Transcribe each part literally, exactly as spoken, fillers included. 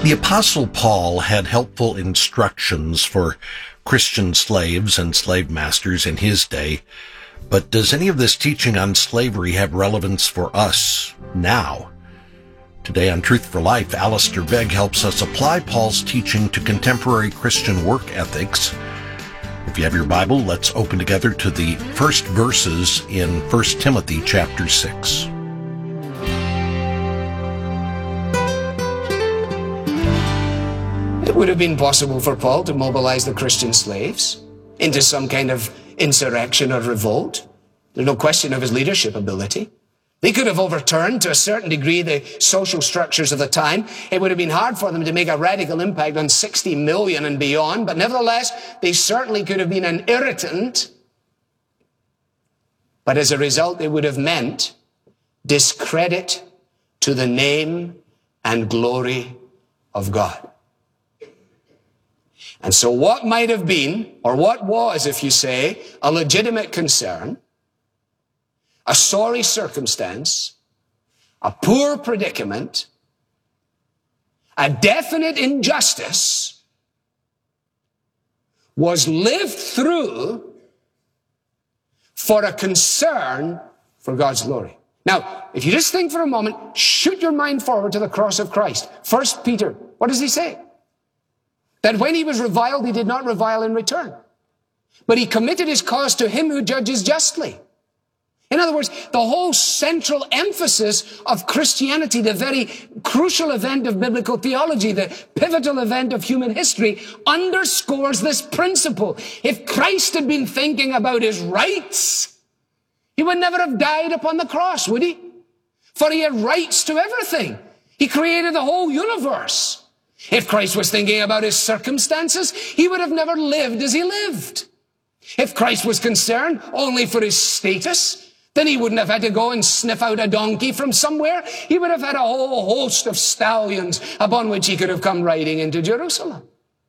The Apostle Paul had helpful instructions for Christian slaves and slave masters in his day, but does any of this teaching on slavery have relevance for us now? Today on Truth for Life, Alistair Begg helps us apply Paul's teaching to contemporary Christian work ethics. If you have your Bible, let's open together to the first verses in First Timothy chapter six. It would have been possible for Paul to mobilize the Christian slaves into some kind of insurrection or revolt. There's no question of his leadership ability. They could have overturned, to a certain degree, the social structures of the time. It would have been hard for them to make a radical impact on sixty million and beyond, but nevertheless, they certainly could have been an irritant. But as a result, it would have meant discredit to the name and glory of God. And so what might have been, or what was, if you say, a legitimate concern, a sorry circumstance, a poor predicament, a definite injustice, was lived through for a concern for God's glory. Now, if you just think for a moment, shoot your mind forward to the cross of Christ. First Peter, what does he say? That when he was reviled, he did not revile in return, but he committed his cause to him who judges justly. In other words, the whole central emphasis of Christianity, the very crucial event of biblical theology, the pivotal event of human history, underscores this principle. If Christ had been thinking about his rights, he would never have died upon the cross, would he? For he had rights to everything. He created the whole universe. If Christ was thinking about his circumstances, he would have never lived as he lived. If Christ was concerned only for his status, then he wouldn't have had to go and sniff out a donkey from somewhere. He would have had a whole host of stallions upon which he could have come riding into Jerusalem.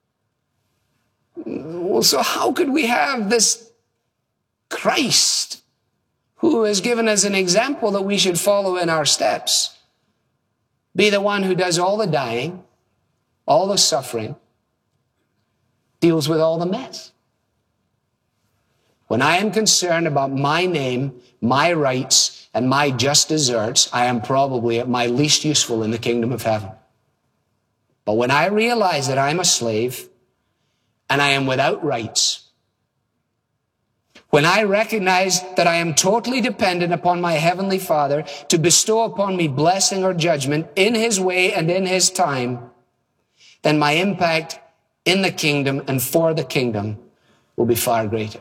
Well, so how could we have this Christ who has given us an example that we should follow in our steps be the one who does all the dying, all the suffering, deals with all the mess? When I am concerned about my name, my rights, and my just deserts, I am probably at my least useful in the kingdom of heaven. But when I realize that I'm a slave and I am without rights, when I recognize that I am totally dependent upon my heavenly Father to bestow upon me blessing or judgment in his way and in his time, then my impact in the kingdom and for the kingdom will be far greater.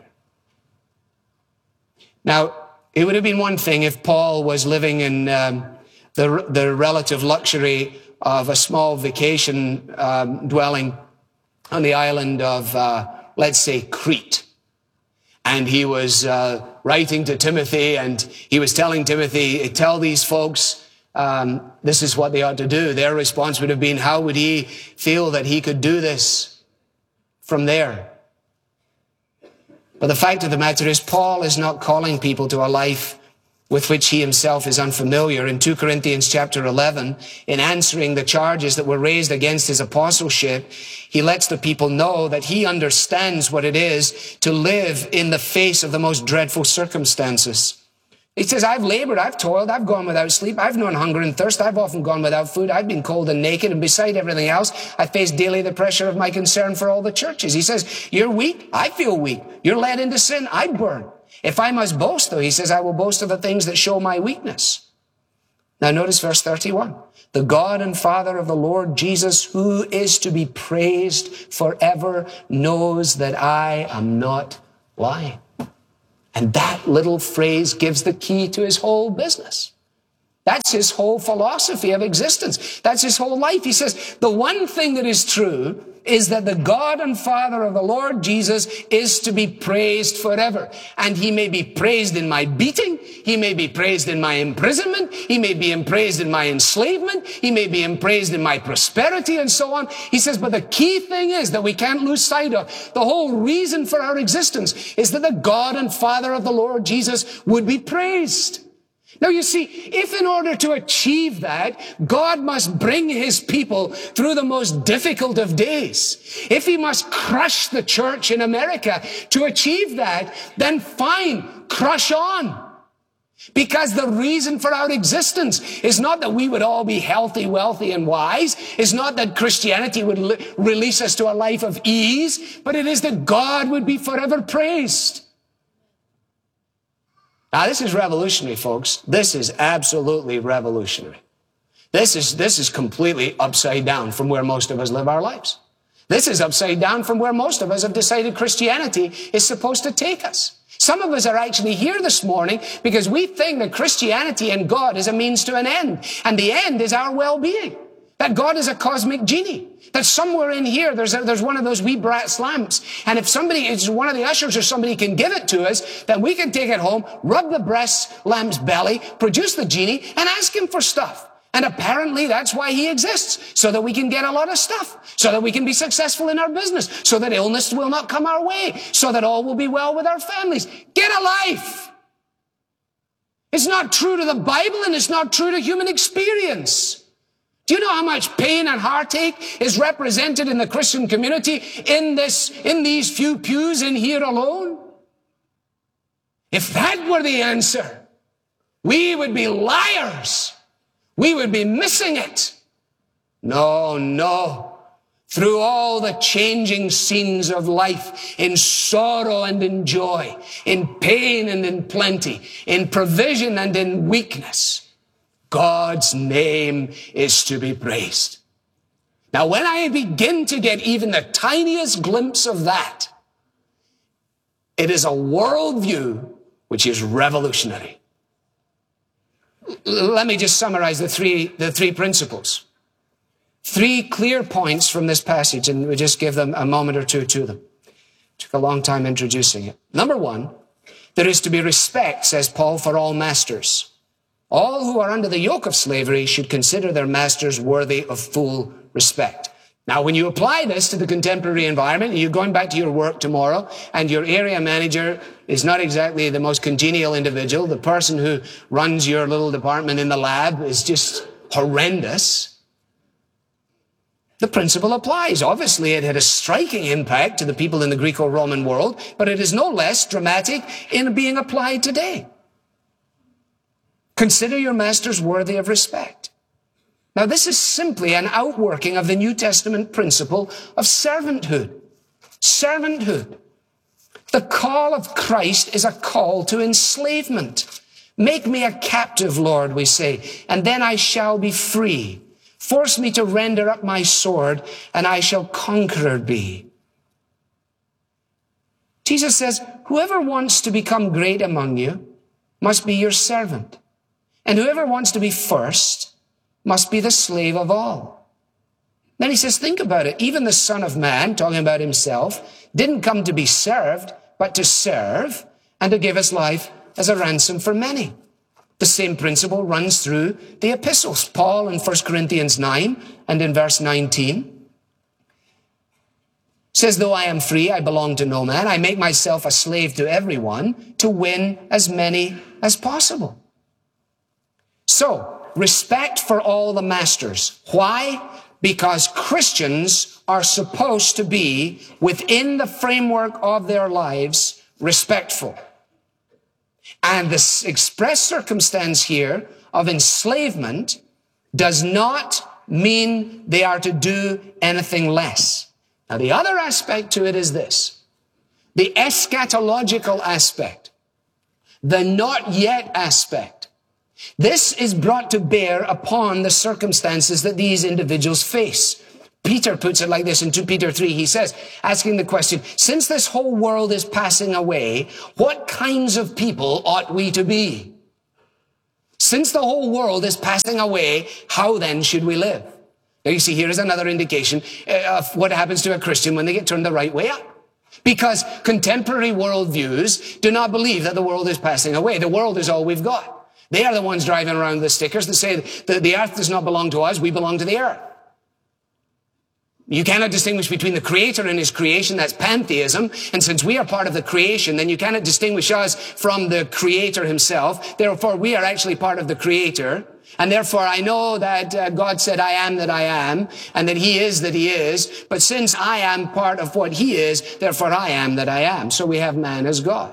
Now, it would have been one thing if Paul was living in um, the, the relative luxury of a small vacation um, dwelling on the island of, uh, let's say, Crete. And he was uh, writing to Timothy, and he was telling Timothy, tell these folks, um, this is what they ought to do. Their response would have been, how would he feel that he could do this from there? But the fact of the matter is, Paul is not calling people to a life with which he himself is unfamiliar. In two Corinthians chapter eleven, in answering the charges that were raised against his apostleship, he lets the people know that he understands what it is to live in the face of the most dreadful circumstances. He says, I've labored, I've toiled, I've gone without sleep, I've known hunger and thirst, I've often gone without food, I've been cold and naked, and beside everything else, I face daily the pressure of my concern for all the churches. He says, you're weak, I feel weak. You're led into sin, I burn. If I must boast, though, he says, I will boast of the things that show my weakness. Now notice verse thirty-one. The God and Father of the Lord Jesus, who is to be praised forever, knows that I am not lying. And that little phrase gives the key to his whole business. That's his whole philosophy of existence. That's his whole life. He says, the one thing that is true is that the God and Father of the Lord Jesus is to be praised forever. And he may be praised in my beating. He may be praised in my imprisonment. He may be praised in my enslavement. He may be praised in my prosperity and so on. He says, but the key thing is that we can't lose sight of. The whole reason for our existence is that the God and Father of the Lord Jesus would be praised. Now you see, if in order to achieve that, God must bring his people through the most difficult of days, if he must crush the church in America to achieve that, then fine, crush on. Because the reason for our existence is not that we would all be healthy, wealthy, and wise. It's not that Christianity would li- release us to a life of ease, but it is that God would be forever praised. Now, this is revolutionary, folks. This is absolutely revolutionary. This is, this is completely upside down from where most of us live our lives. This is upside down from where most of us have decided Christianity is supposed to take us. Some of us are actually here this morning because we think that Christianity and God is a means to an end. And the end is our well-being. That God is a cosmic genie. That somewhere in here there's a, there's one of those wee brass lamps. And if somebody, it's one of the ushers or somebody can give it to us, then we can take it home, rub the brass lamp's belly, produce the genie, and ask him for stuff. And apparently that's why he exists, so that we can get a lot of stuff, so that we can be successful in our business, so that illness will not come our way, so that all will be well with our families. Get a life! It's not true to the Bible, and it's not true to human experience. Do you know how much pain and heartache is represented in the Christian community in this, in these few pews in here alone? If that were the answer, we would be liars. We would be missing it. No, no. Through all the changing scenes of life, in sorrow and in joy, in pain and in plenty, in provision and in weakness, God's name is to be praised. Now, when I begin to get even the tiniest glimpse of that, it is a worldview which is revolutionary. Let me just summarize the three, the three principles. Three clear points from this passage, and we just give them a moment or two to them. Took a long time introducing it. Number one, there is to be respect, says Paul, for all masters. All who are under the yoke of slavery should consider their masters worthy of full respect. Now, when you apply this to the contemporary environment, you're going back to your work tomorrow, and your area manager is not exactly the most congenial individual. The person who runs your little department in the lab is just horrendous. The principle applies. Obviously, it had a striking impact to the people in the Greco-Roman world, but it is no less dramatic in being applied today. Consider your masters worthy of respect. Now, this is simply an outworking of the New Testament principle of servanthood. Servanthood. The call of Christ is a call to enslavement. Make me a captive, Lord, we say, and then I shall be free. Force me to render up my sword, and I shall conqueror be. Jesus says, whoever wants to become great among you must be your servant. And whoever wants to be first must be the slave of all. Then he says, think about it. Even the Son of Man, talking about himself, didn't come to be served, but to serve and to give his life as a ransom for many. The same principle runs through the epistles. Paul in First Corinthians nine and in verse nineteen says, though I am free, I belong to no man. I make myself a slave to everyone to win as many as possible. So, respect for all the masters. Why? Because Christians are supposed to be, within the framework of their lives, respectful. And the express circumstance here of enslavement does not mean they are to do anything less. Now, the other aspect to it is this. The eschatological aspect. The not yet aspect. This is brought to bear upon the circumstances that these individuals face. Peter puts it like this in two Peter three. He says, asking the question, since this whole world is passing away, what kinds of people ought we to be? Since the whole world is passing away, how then should we live? Now you see, here is another indication of what happens to a Christian when they get turned the right way up. Because contemporary worldviews do not believe that the world is passing away. The world is all we've got. They are the ones driving around with stickers that say that the earth does not belong to us, we belong to the earth. You cannot distinguish between the Creator and His creation. That's pantheism. And since we are part of the creation, then you cannot distinguish us from the Creator Himself. Therefore, we are actually part of the Creator. And therefore, I know that uh, God said, I am that I am, and that He is that He is. But since I am part of what He is, therefore I am that I am. So we have man as God,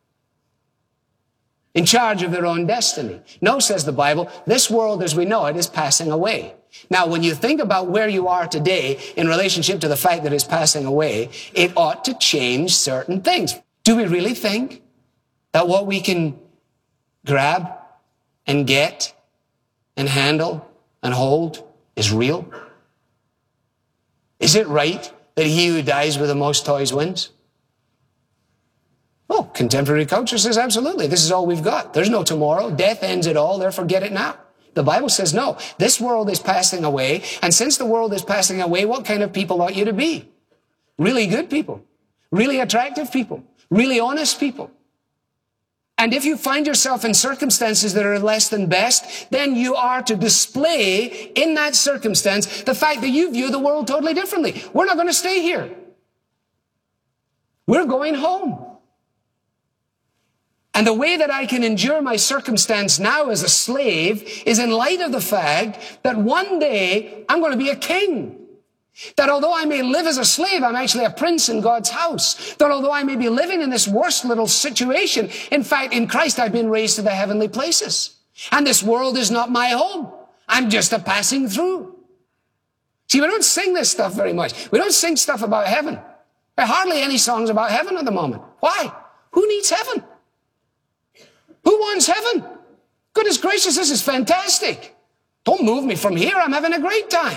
in charge of their own destiny. No, says the Bible, this world as we know it is passing away. Now, when you think about where you are today in relationship to the fact that it's passing away, it ought to change certain things. Do we really think that what we can grab and get and handle and hold is real? Is it right that he who dies with the most toys wins? Oh, contemporary culture says absolutely. This is all we've got. There's no tomorrow. Death ends it all, therefore get it now. The Bible says no. This world is passing away, and since the world is passing away, what kind of people ought you to be? Really good people. Really attractive people. Really honest people. And if you find yourself in circumstances that are less than best, then you are to display in that circumstance the fact that you view the world totally differently. We're not going to stay here. We're going home. And the way that I can endure my circumstance now as a slave is in light of the fact that one day I'm going to be a king. That although I may live as a slave, I'm actually a prince in God's house. That although I may be living in this worst little situation, in fact, in Christ I've been raised to the heavenly places. And this world is not my home. I'm just a passing through. See, we don't sing this stuff very much. We don't sing stuff about heaven. There are hardly any songs about heaven at the moment. Why? Who needs heaven? Who wants heaven? Goodness gracious, this is fantastic. Don't move me from here. I'm having a great time.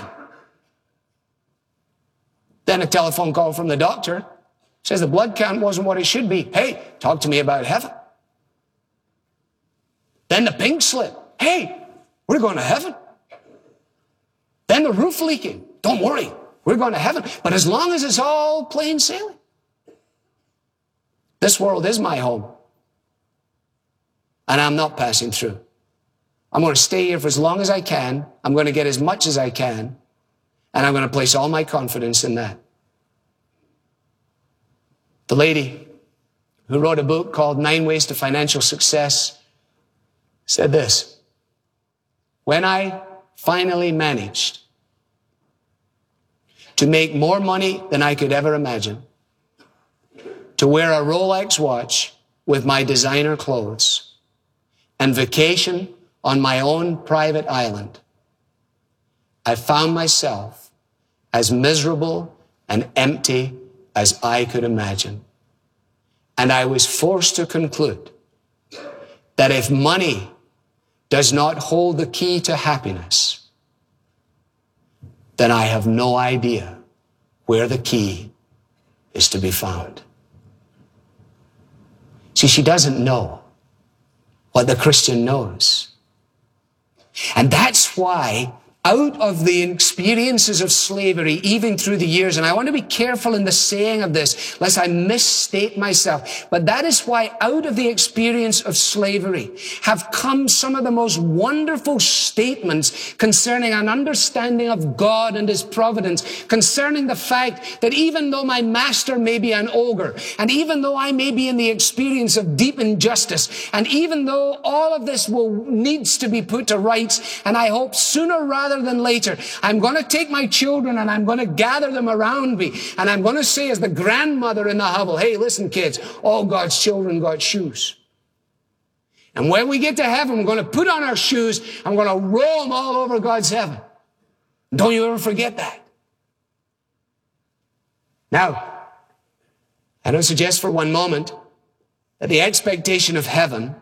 Then a telephone call from the doctor says the blood count wasn't what it should be. Hey, talk to me about heaven. Then the pink slip. Hey, we're going to heaven. Then the roof leaking. Don't worry, we're going to heaven. But as long as it's all plain sailing. This world is my home. And I'm not passing through. I'm going to stay here for as long as I can. I'm going to get as much as I can. And I'm going to place all my confidence in that. The lady who wrote a book called Nine Ways to Financial Success said this: when I finally managed to make more money than I could ever imagine, to wear a Rolex watch with my designer clothes, and vacation on my own private island, I found myself as miserable and empty as I could imagine. And I was forced to conclude that if money does not hold the key to happiness, then I have no idea where the key is to be found. See, she doesn't know what the Christian knows. And that's why out of the experiences of slavery, even through the years, and I want to be careful in the saying of this, lest I misstate myself, but that is why out of the experience of slavery have come some of the most wonderful statements concerning an understanding of God and His providence, concerning the fact that even though my master may be an ogre, and even though I may be in the experience of deep injustice, and even though all of this will needs to be put to rights, and I hope sooner rather than later, I'm going to take my children and I'm going to gather them around me. And I'm going to say as the grandmother in the hovel, hey, listen, kids, all God's children got shoes. And when we get to heaven, we're going to put on our shoes. I'm going to roll them all over God's heaven. Don't you ever forget that. Now, I don't suggest for one moment that the expectation of heaven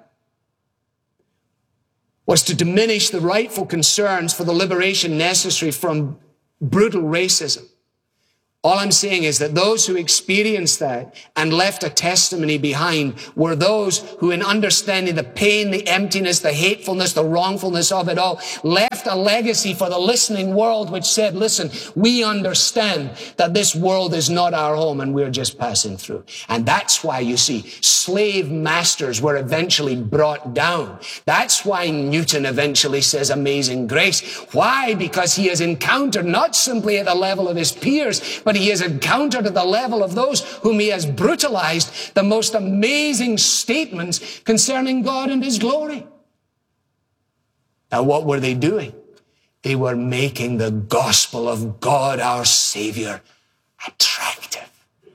was to diminish the rightful concerns for the liberation necessary from brutal racism All I'm saying is that those who experienced that and left a testimony behind were those who, in understanding the pain, the emptiness, the hatefulness, the wrongfulness of it all, left a legacy for the listening world which said, listen, we understand that this world is not our home and we're just passing through. And that's why, you see, slave masters were eventually brought down. That's why Newton eventually says Amazing Grace. Why? Because he has encountered, not simply at the level of his peers, but he has encountered at the level of those whom he has brutalized the most amazing statements concerning God and his glory. Now, what were they doing? They were making the gospel of God, our Savior, attractive.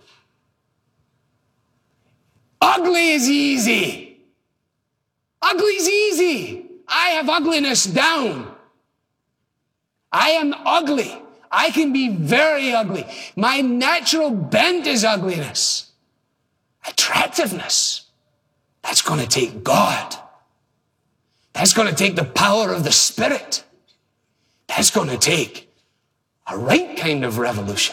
Ugly is easy. Ugly is easy. I have ugliness down. I am ugly. I can be very ugly. My natural bent is ugliness. Attractiveness. That's going to take God. That's going to take the power of the Spirit. That's going to take a right kind of revolution.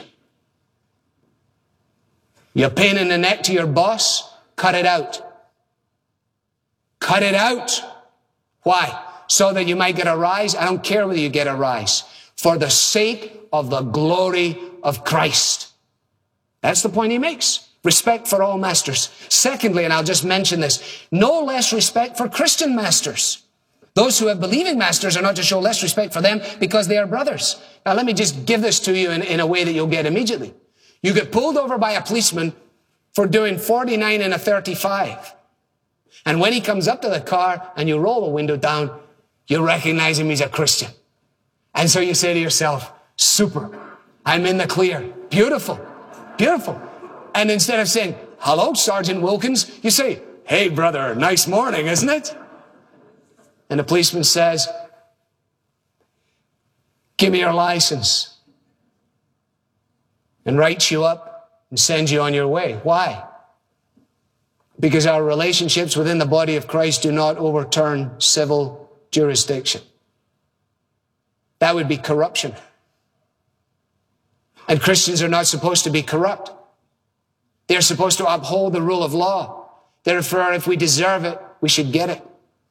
You're pain in the neck to your boss? Cut it out. Cut it out. Why? So that you might get a rise? I don't care whether you get a rise. For the sake of the glory of Christ. That's the point he makes. Respect for all masters. Secondly, and I'll just mention this, no less respect for Christian masters. Those who have believing masters are not to show less respect for them because they are brothers. Now let me just give this to you in, in a way that you'll get immediately. You get pulled over by a policeman for doing forty-nine and a thirty-five. And when he comes up to the car and you roll the window down, you recognize him, he's a Christian. And so you say to yourself, super, I'm in the clear. Beautiful, beautiful. And instead of saying, hello, Sergeant Wilkins, you say, hey, brother, nice morning, isn't it? And the policeman says, give me your license. And writes you up and sends you on your way. Why? Because our relationships within the body of Christ do not overturn civil jurisdiction. That would be corruption. And Christians are not supposed to be corrupt. They're supposed to uphold the rule of law. Therefore, if we deserve it, we should get it.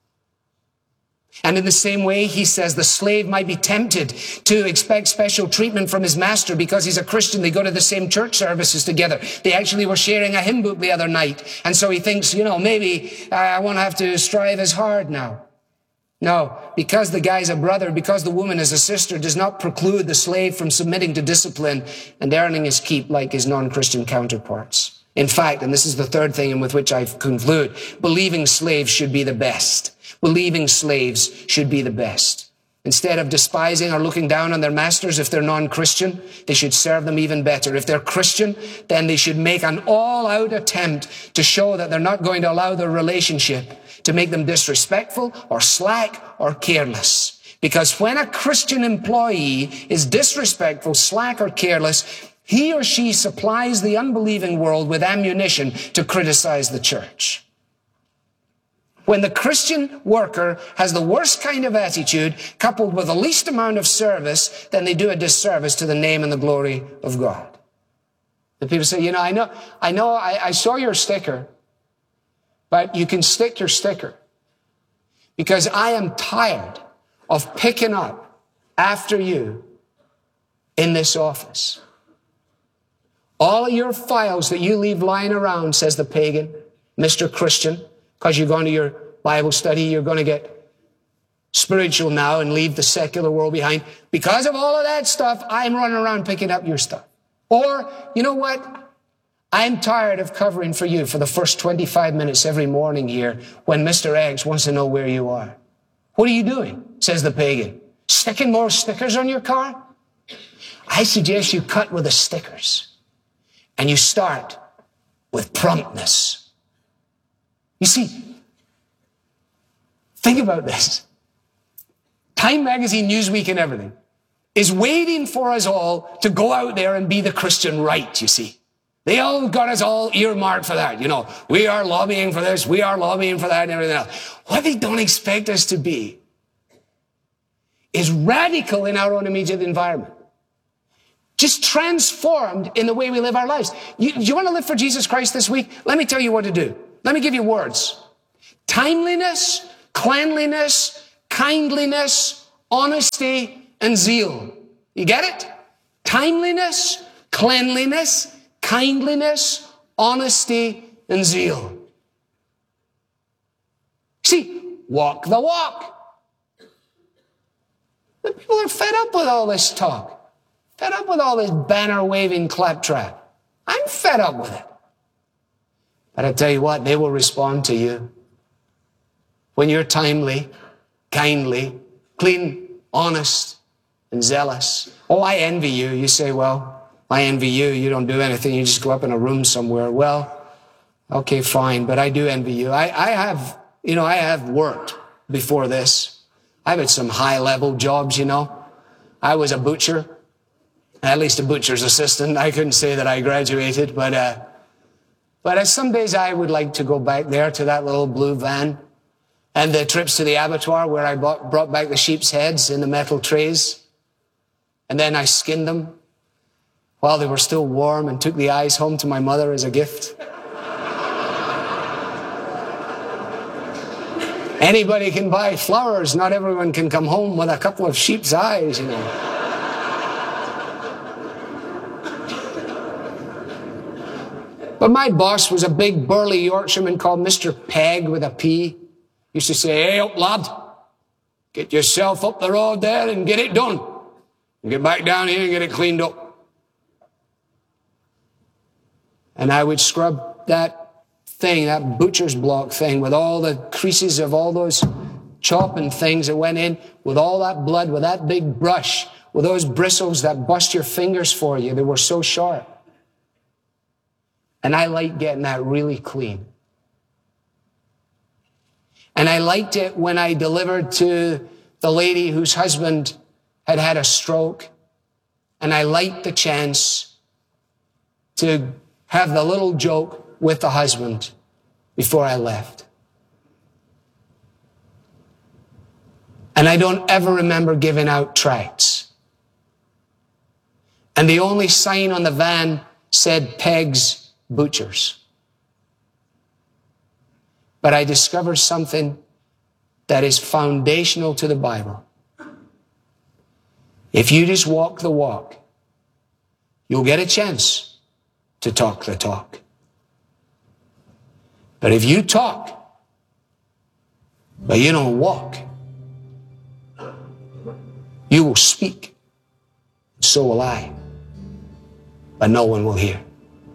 And in the same way, he says the slave might be tempted to expect special treatment from his master because he's a Christian. They go to the same church services together. They actually were sharing a hymn book the other night. And so he thinks, you know, maybe I won't have to strive as hard now. No, because the guy's a brother, because the woman is a sister, does not preclude the slave from submitting to discipline and earning his keep like his non-Christian counterparts. In fact, and this is the third thing with which I conclude, believing slaves should be the best. Believing slaves should be the best. Instead of despising or looking down on their masters if they're non-Christian, they should serve them even better. If they're Christian, then they should make an all-out attempt to show that they're not going to allow their relationship to make them disrespectful or slack or careless. Because when a Christian employee is disrespectful, slack or careless, he or she supplies the unbelieving world with ammunition to criticize the church. When the Christian worker has the worst kind of attitude, coupled with the least amount of service, then they do a disservice to the name and the glory of God. The people say, you know, I know, I know, I, I saw your sticker, but you can stick your sticker because I am tired of picking up after you in this office. All of your files that you leave lying around, says the pagan, Mister Christian, because you're going to your Bible study, you're going to get spiritual now and leave the secular world behind. Because of all of that stuff, I'm running around picking up your stuff. Or, you know what? I'm tired of covering for you for the first twenty-five minutes every morning here when Mister X wants to know where you are. What are you doing? Says the pagan. Sticking more stickers on your car? I suggest you cut with the stickers and you start with promptness. You see, think about this. Time Magazine, Newsweek, and everything is waiting for us all to go out there and be the Christian right, you see. They all got us all earmarked for that. You know, we are lobbying for this, we are lobbying for that, and everything else. What they don't expect us to be is radical in our own immediate environment. just transformed in the way we live our lives. You, you want to live for Jesus Christ this week? Let me tell you what to do. Let me give you words. Timeliness, cleanliness, kindliness, honesty, and zeal. You get it? Timeliness, cleanliness, kindliness, honesty, and zeal. See, walk the walk. The people are fed up with all this talk. Fed up with all this banner-waving claptrap. I'm fed up with it. But I tell you what, they will respond to you. When you're timely, kindly, clean, honest, and zealous. Oh, I envy you. You say, well, I envy you. You don't do anything. You just go up in a room somewhere. Well, okay, fine. But I do envy you. I, I have, you know, I have worked before this. I've had some high-level jobs, you know. I was a butcher, at least a butcher's assistant. I couldn't say that I graduated, but uh, but uh, some days I would like to go back there to that little blue van and the trips to the abattoir where I bought, brought back the sheep's heads in the metal trays. And then I skinned them while they were still warm and took the eyes home to my mother as a gift. Anybody can buy flowers. Not everyone can come home with a couple of sheep's eyes, you know. But my boss was a big burly Yorkshireman called Mister Peg with a P. Used to say, hey up lad, get yourself up the road there and get it done. And get back down here and get it cleaned up. And I would scrub that thing, that butcher's block thing, with all the creases of all those chopping things that went in, with all that blood, with that big brush, with those bristles that bust your fingers for you. They were so sharp. And I liked getting that really clean. And I liked it when I delivered to the lady whose husband had had a stroke. And I liked the chance to have the little joke with the husband before I left. And I don't ever remember giving out tracts. And the only sign on the van said Peg's Butchers. But I discovered something that is foundational to the Bible. If you just walk the walk, you'll get a chance to talk the talk. But if you talk, but you don't walk, you will speak, so will I, but no one will hear.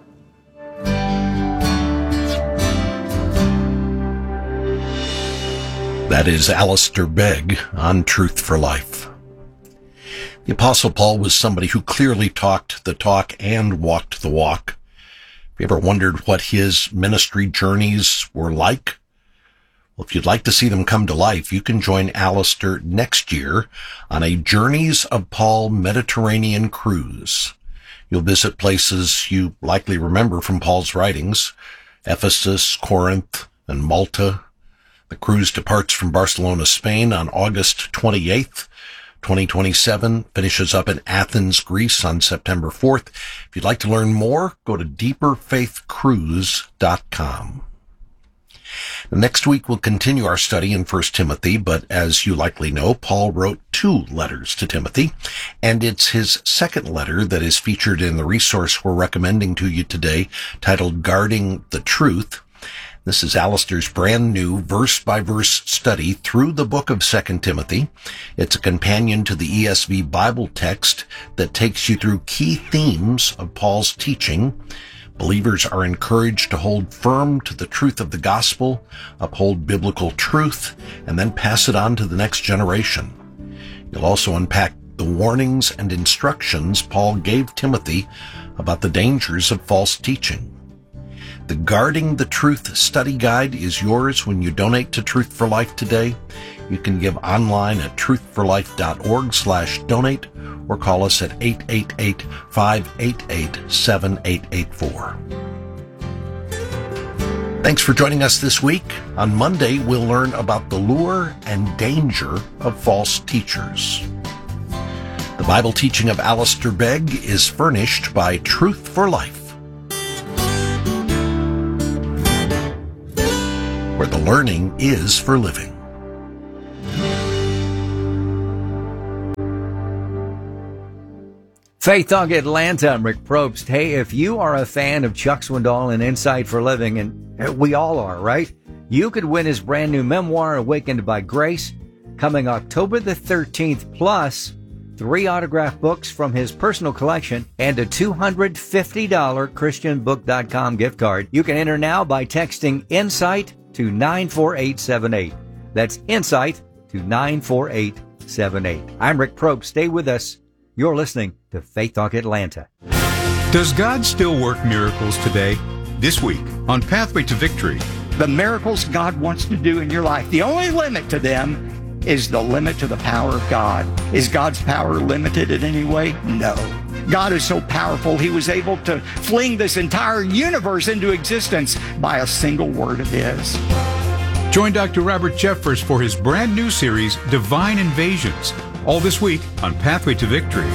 That is Alistair Begg on Truth for Life. The Apostle Paul was somebody who clearly talked the talk and walked the walk. Have you ever wondered what his ministry journeys were like? Well, if you'd like to see them come to life, you can join Alistair next year on a Journeys of Paul Mediterranean cruise. You'll visit places you likely remember from Paul's writings, Ephesus, Corinth, and Malta. The cruise departs from Barcelona, Spain on August twenty-eighth, twenty twenty-seven, finishes up in Athens, Greece on September fourth. If you'd like to learn more, go to deeper faith cruise dot com. Next week, we'll continue our study in First Timothy, but as you likely know, Paul wrote two letters to Timothy, and it's his second letter that is featured in the resource we're recommending to you today, titled Guarding the Truth. This is Alistair's brand new verse-by-verse study through the book of Second Timothy. It's a companion to the E S V Bible text that takes you through key themes of Paul's teaching. Believers are encouraged to hold firm to the truth of the gospel, uphold biblical truth, and then pass it on to the next generation. You'll also unpack the warnings and instructions Paul gave Timothy about the dangers of false teaching. The Guarding the Truth study guide is yours when you donate to Truth for Life today. You can give online at truth for life dot org slash donate or call us at eight eight eight, five eight eight, seven eight eight four. Thanks for joining us this week. On Monday, we'll learn about the lure and danger of false teachers. The Bible teaching of Alistair Begg is furnished by Truth for Life, where the learning is for living. Faith Talk Atlanta, I'm Rick Probst. Hey, if you are a fan of Chuck Swindoll and Insight for Living, and we all are, right? You could win his brand new memoir, Awakened by Grace, coming October the thirteenth, plus three autographed books from his personal collection and a two hundred fifty dollars Christian Book dot com gift card. You can enter now by texting Insight to nine four eight seven eight. That's Insight to nine four eight seven eight. I'm Rick Probst. Stay with us. You're listening to Faith Talk Atlanta. Does God still work miracles today? This week on Pathway to Victory. The miracles God wants to do in your life, the only limit to them is the limit to the power of God. Is God's power limited in any way? No. God is so powerful, he was able to fling this entire universe into existence by a single word of his. Join Doctor Robert Jeffress for his brand new series, Divine Invasions, all this week on Pathway to Victory.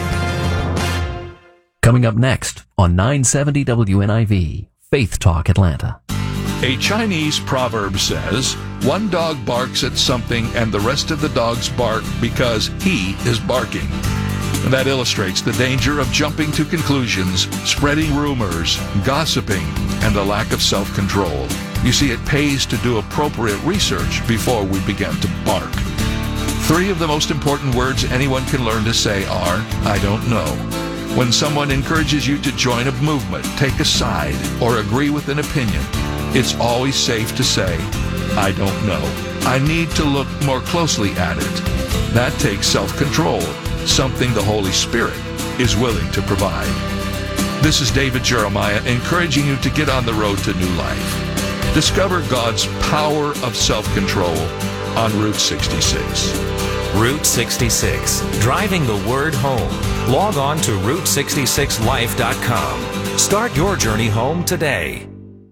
Coming up next on nine seventy W N I V, Faith Talk Atlanta. A Chinese proverb says, one dog barks at something and the rest of the dogs bark because he is barking. And that illustrates the danger of jumping to conclusions, spreading rumors, gossiping, and the lack of self-control. You see, it pays to do appropriate research before we begin to bark. Three of the most important words anyone can learn to say are, I don't know. When someone encourages you to join a movement, take a side, or agree with an opinion, it's always safe to say, I don't know. I need to look more closely at it. That takes self-control, something the Holy Spirit is willing to provide. This is David Jeremiah encouraging you to get on the road to new life. Discover God's power of self-control on Route sixty-six. Route sixty-six, driving the word home. Log on to route sixty-six life dot com. Start your journey home today.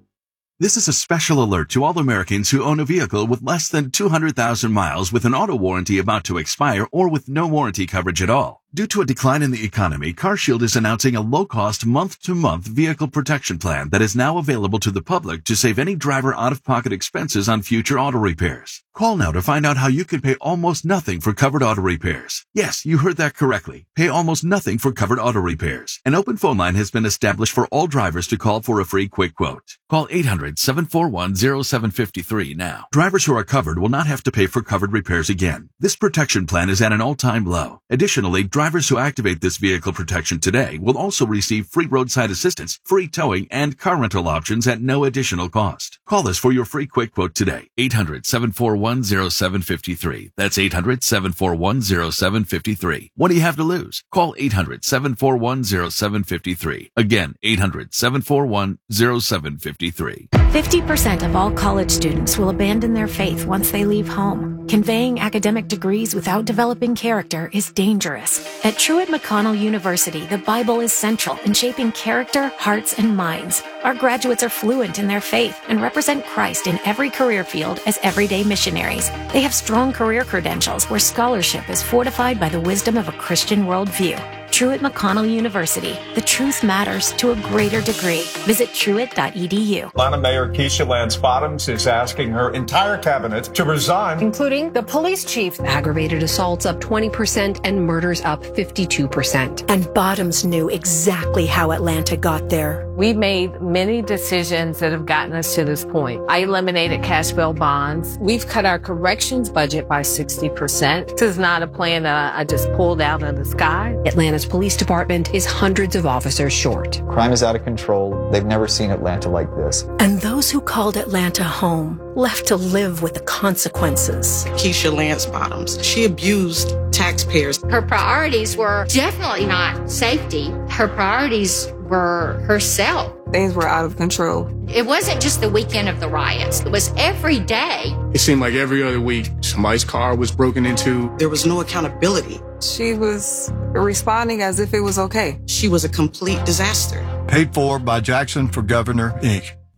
This is a special alert to all Americans who own a vehicle with less than two hundred thousand miles with an auto warranty about to expire or with no warranty coverage at all. Due to a decline in the economy, CarShield is announcing a low-cost month-to-month vehicle protection plan that is now available to the public to save any driver out-of-pocket expenses on future auto repairs. Call now to find out how you can pay almost nothing for covered auto repairs. Yes, you heard that correctly. Pay almost nothing for covered auto repairs. An open phone line has been established for all drivers to call for a free quick quote. Call eight hundred, seven four one, zero seven five three now. Drivers who are covered will not have to pay for covered repairs again. This protection plan is at an all-time low. Additionally, drivers who activate this vehicle protection today will also receive free roadside assistance, free towing, and car rental options at no additional cost. Call us for your free quick quote today. eight hundred, seven four one, zero seven five three. That's eight hundred, seven four one, zero seven five three. What do you have to lose? Call eight hundred, seven four one, zero seven five three. Again, eight hundred, seven four one, zero seven five three. fifty percent of all college students will abandon their faith once they leave home. Conveying academic degrees without developing character is dangerous. At Truett McConnell University, the Bible is central in shaping character, hearts, and minds. Our graduates are fluent in their faith and represent Christ in every career field as everyday missionaries. They have strong career credentials where scholarship is fortified by the wisdom of a Christian worldview. Truett McConnell University. The truth matters to a greater degree. Visit truett dot e d u. Atlanta Mayor Keisha Lance Bottoms is asking her entire cabinet to resign, including the police chief. Aggravated assaults up twenty percent and murders up fifty-two percent. And Bottoms knew exactly how Atlanta got there. We made many decisions that have gotten us to this point. I eliminated cash bail bonds. We've cut our corrections budget by sixty percent. This is not a plan that I just pulled out of the sky. Atlanta's police department is hundreds of officers short. Crime is out of control. They've never seen Atlanta like this. And those who called Atlanta home left to live with the consequences. Keisha Lance Bottoms, she abused taxpayers. Her priorities were definitely not safety. Her priorities were herself. Things were out of control. It wasn't just the weekend of the riots. It was every day. It seemed like every other week, somebody's car was broken into. There was no accountability. She was responding as if it was okay. She was a complete disaster. Paid for by Jackson for Governor, Incorporated.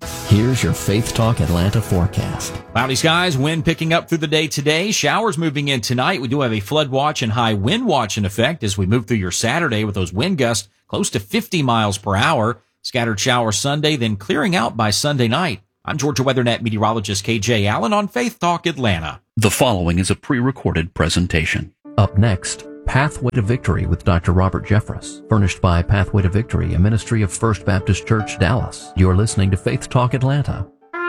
Here's your Faith Talk Atlanta forecast. Cloudy skies, wind picking up through the day today. Showers moving in tonight. We do have a flood watch and high wind watch in effect as we move through your Saturday with those wind gusts close to fifty miles per hour. Scattered showers Sunday, then clearing out by Sunday night. I'm Georgia WeatherNet meteorologist K J Allen on Faith Talk Atlanta. The following is a pre-recorded presentation. Up next, Pathway to Victory with Doctor Robert Jeffress, furnished by Pathway to Victory, a ministry of First Baptist Church, Dallas. You're listening to Faith Talk Atlanta.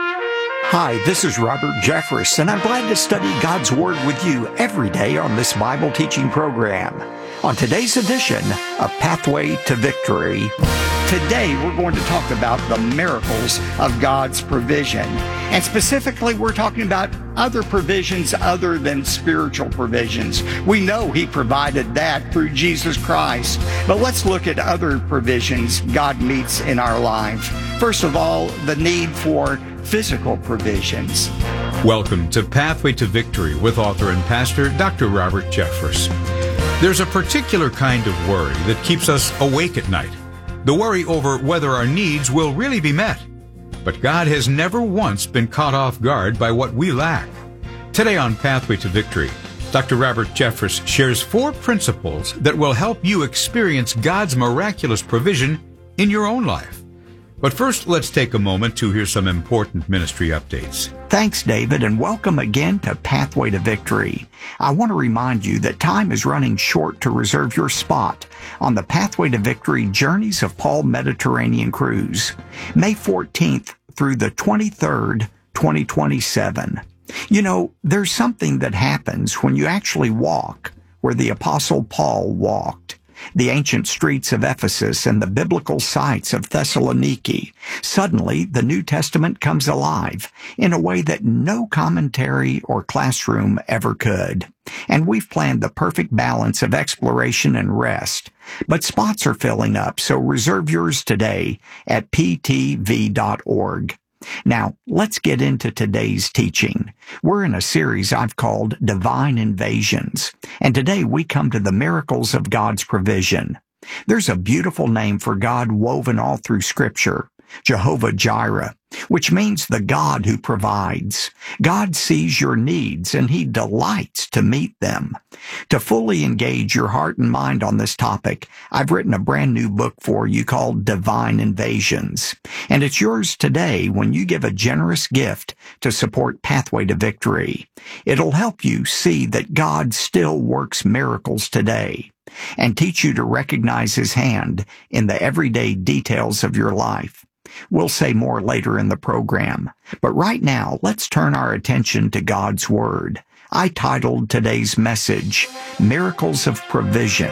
Hi, this is Robert Jeffress, and I'm glad to study God's Word with you every day on this Bible teaching program. On today's edition of Pathway to Victory, today we're going to talk about the miracles of God's provision. And specifically, we're talking about other provisions other than spiritual provisions. We know He provided that through Jesus Christ. But let's look at other provisions God meets in our life. First of all, the need for physical provisions. Welcome to Pathway to Victory with author and pastor Doctor Robert Jeffress. There's a particular kind of worry that keeps us awake at night. The worry over whether our needs will really be met. But God has never once been caught off guard by what we lack. Today on Pathway to Victory, Doctor Robert Jeffress shares four principles that will help you experience God's miraculous provision in your own life. But first, let's take a moment to hear some important ministry updates. Thanks, David, and welcome again to Pathway to Victory. I want to remind you that time is running short to reserve your spot on the Pathway to Victory Journeys of Paul Mediterranean Cruise, May fourteenth through the twenty-third, twenty twenty-seven. You know, there's something that happens when you actually walk where the Apostle Paul walked. The ancient streets of Ephesus and the biblical sites of Thessaloniki. Suddenly, the New Testament comes alive in a way that no commentary or classroom ever could. And we've planned the perfect balance of exploration and rest. But spots are filling up, so reserve yours today at p t v dot org. Now, let's get into today's teaching. We're in a series I've called Divine Invasions, and today we come to the miracles of God's provision. There's a beautiful name for God woven all through Scripture, Jehovah Jireh, which means the God who provides. God sees your needs and He delights to meet them. To fully engage your heart and mind on this topic, I've written a brand new book for you called Divine Invasions. And it's yours today when you give a generous gift to support Pathway to Victory. It'll help you see that God still works miracles today and teach you to recognize His hand in the everyday details of your life. We'll say more later in the program, but right now, let's turn our attention to God's Word. I titled today's message, Miracles of Provision.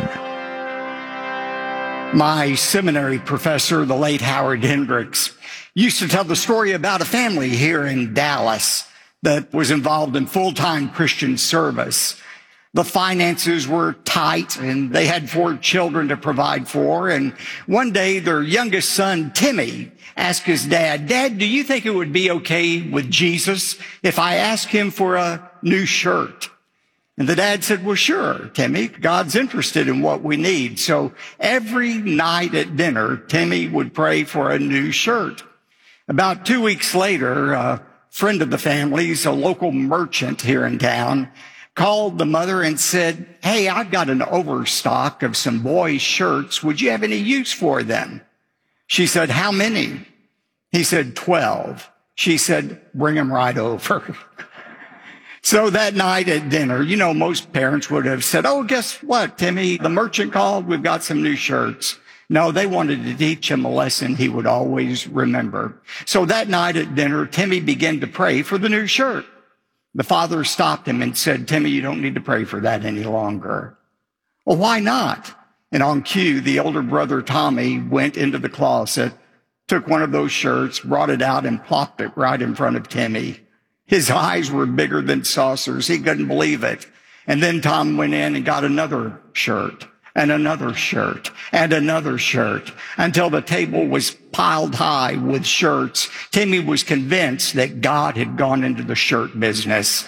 My seminary professor, the late Howard Hendricks, used to tell the story about a family here in Dallas that was involved in full-time Christian service. The finances were tight, and they had four children to provide for. And one day, their youngest son, Timmy, asked his dad, "Dad, do you think it would be okay with Jesus if I ask Him for a new shirt?" And the dad said, "Well, sure, Timmy. God's interested in what we need." So every night at dinner, Timmy would pray for a new shirt. About two weeks later, a friend of the family's, a local merchant here in town, called the mother and said, "Hey, I've got an overstock of some boys' shirts. Would you have any use for them?" She said, "How many?" He said, twelve. She said, "Bring them right over." So that night at dinner, you know, most parents would have said, "Oh, guess what, Timmy? The merchant called. We've got some new shirts." No, they wanted to teach him a lesson he would always remember. So that night at dinner, Timmy began to pray for the new shirt. The father stopped him and said, "Timmy, you don't need to pray for that any longer." "Well, why not?" And on cue, the older brother, Tommy, went into the closet, took one of those shirts, brought it out, and plopped it right in front of Timmy. His eyes were bigger than saucers. He couldn't believe it. And then Tom went in and got another shirt, and another shirt, and another shirt, until the table was piled high with shirts. Timmy was convinced that God had gone into the shirt business.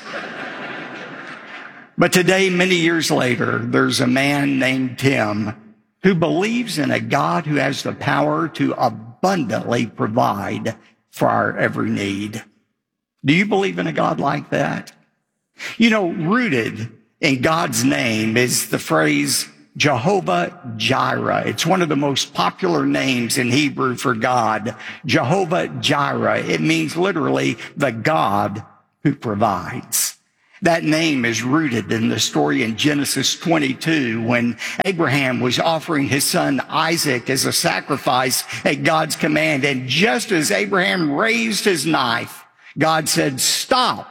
But today, many years later, there's a man named Tim who believes in a God who has the power to abundantly provide for our every need. Do you believe in a God like that? You know, rooted in God's name is the phrase Jehovah Jireh. It's one of the most popular names in Hebrew for God. Jehovah Jireh. It means literally the God who provides. That name is rooted in the story in Genesis twenty-two when Abraham was offering his son Isaac as a sacrifice at God's command. And just as Abraham raised his knife, God said, "Stop.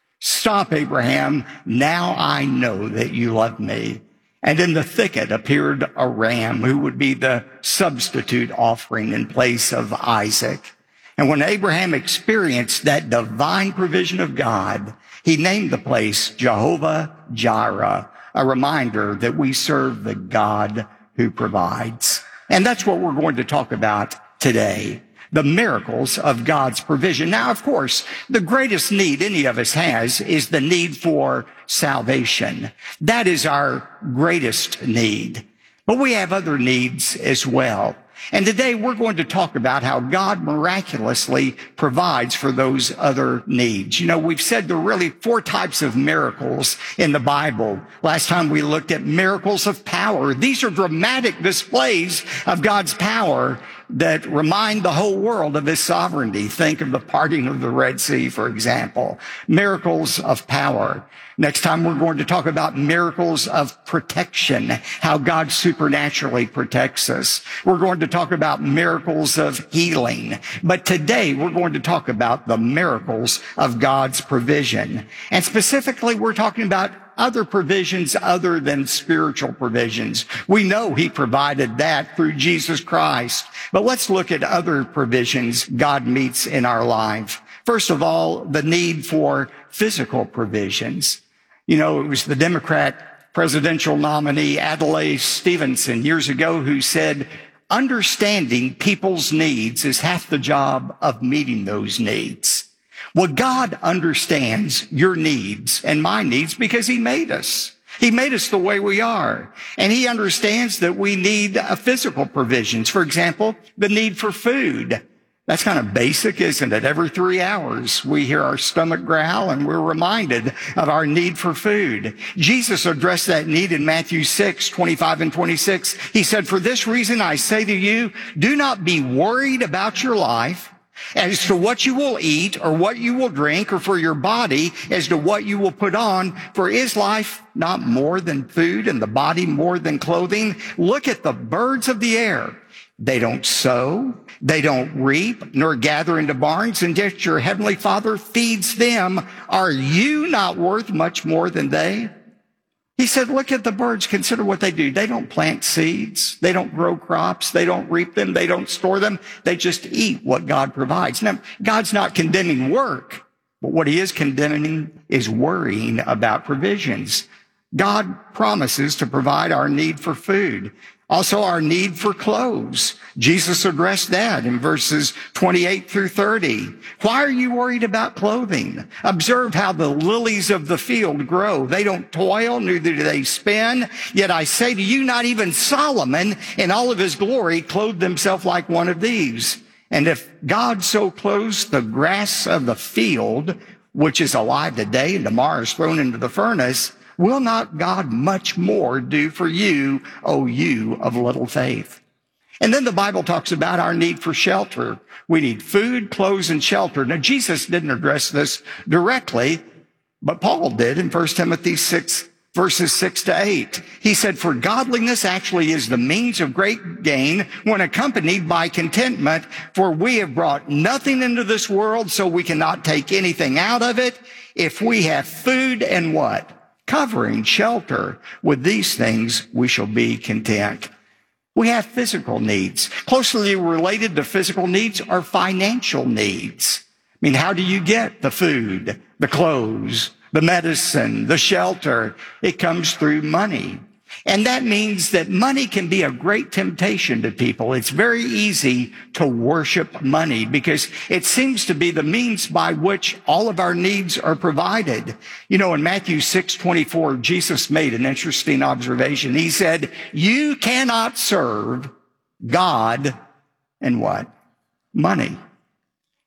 Stop, Abraham. Now I know that you love me." And in the thicket appeared a ram who would be the substitute offering in place of Isaac. And when Abraham experienced that divine provision of God, he named the place Jehovah Jireh, a reminder that we serve the God who provides. And that's what we're going to talk about today. The miracles of God's provision. Now, of course, the greatest need any of us has is the need for salvation. That is our greatest need. But we have other needs as well. And today we're going to talk about how God miraculously provides for those other needs. You know, we've said there are really four types of miracles in the Bible. Last time we looked at miracles of power. These are dramatic displays of God's power that remind the whole world of his sovereignty. Think of the parting of the Red Sea, for example. Miracles of power. Next time we're going to talk about miracles of protection, how God supernaturally protects us. We're going to talk about miracles of healing. But today we're going to talk about the miracles of God's provision. And specifically, we're talking about other provisions other than spiritual provisions. We know he provided that through Jesus Christ. But let's look at other provisions God meets in our life. First of all, the need for physical provisions. You know, it was the Democrat presidential nominee Adlai Stevenson years ago who said, understanding people's needs is half the job of meeting those needs. Well, God understands your needs and my needs because he made us. He made us the way we are. And he understands that we need uh, physical provisions. For example, the need for food. That's kind of basic, isn't it? Every three hours, we hear our stomach growl and we're reminded of our need for food. Jesus addressed that need in Matthew six, twenty-five and twenty-six. He said, "For this reason I say to you, do not be worried about your life as to what you will eat or what you will drink, or for your body as to what you will put on. For is life not more than food, and the body more than clothing? Look at the birds of the air. They don't sow, they don't reap, nor gather into barns, and yet your heavenly Father feeds them. Are you not worth much more than they?" He said, look at the birds. Consider what they do. They don't plant seeds. They don't grow crops. They don't reap them. They don't store them. They just eat what God provides. Now, God's not condemning work, but what he is condemning is worrying about provisions. God promises to provide our need for food. Also, our need for clothes. Jesus addressed that in verses twenty-eight through thirty. Why are you worried about clothing? Observe how the lilies of the field grow. They don't toil, neither do they spin. Yet I say to you, not even Solomon in all of his glory clothed himself like one of these. And if God so clothes the grass of the field, which is alive today and tomorrow is thrown into the furnace, will not God much more do for you, O you of little faith? And then the Bible talks about our need for shelter. We need food, clothes, and shelter. Now, Jesus didn't address this directly, but Paul did in First Timothy six, verses six to eight. He said, "For godliness actually is the means of great gain when accompanied by contentment. For we have brought nothing into this world, so we cannot take anything out of it. If we have food and what? Covering, shelter, with these things we shall be content." We have physical needs. Closely related to physical needs are financial needs. I mean, how do you get the food, the clothes, the medicine, the shelter? It comes through money. And that means that money can be a great temptation to people. It's very easy to worship money because it seems to be the means by which all of our needs are provided. You know, in Matthew six twenty-four, Jesus made an interesting observation. He said, you cannot serve God and what? Money.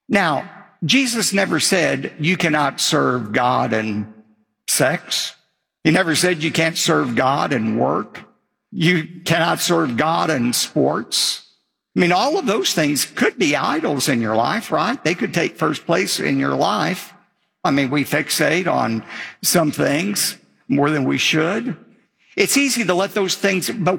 Now, Jesus never said you cannot serve God and sex. He never said you can't serve God and work. You cannot serve God in sports. I mean, all of those things could be idols in your life, right? They could take first place in your life. I mean, we fixate on some things more than we should. It's easy to let those things, but